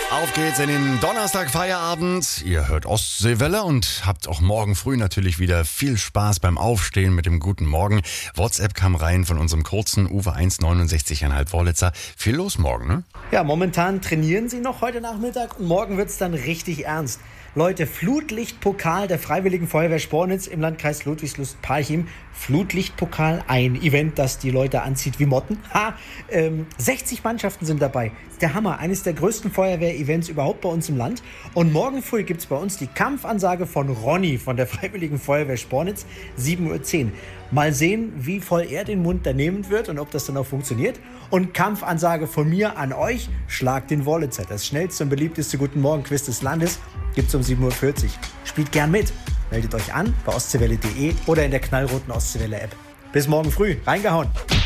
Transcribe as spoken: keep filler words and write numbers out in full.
Auf geht's in den Donnerstag-Feierabend. Ihr hört Ostseewelle und habt auch morgen früh natürlich wieder viel Spaß beim Aufstehen mit dem guten Morgen. WhatsApp kam rein von unserem kurzen Uwe eins neunundsechzig Komma fünf Wollitzer. Viel los morgen, ne? Ja, momentan trainieren sie noch heute Nachmittag und morgen wird's dann richtig ernst. Leute, Flutlichtpokal der Freiwilligen Feuerwehr Spornitz im Landkreis Ludwigslust-Parchim. Flutlichtpokal, ein Event, das die Leute anzieht wie Motten. Ha, ähm, sechzig Mannschaften sind dabei. Der Hammer, eines der größten Feuerwehr-Events überhaupt bei uns im Land. Und morgen früh gibt's bei uns die Kampfansage von Ronny von der Freiwilligen Feuerwehr Spornitz, sieben Uhr zehn. Mal sehen, wie voll er den Mund da nehmen wird und ob das dann auch funktioniert. Und Kampfansage von mir an euch, schlagt den Wollitzer. Das schnellste und beliebteste Guten Morgen-Quiz des Landes gibt's um sieben Uhr vierzig. Spielt gern mit. Meldet euch an bei ostseewelle punkt de oder in der knallroten Ostseewelle-App. Bis morgen früh. Reingehauen.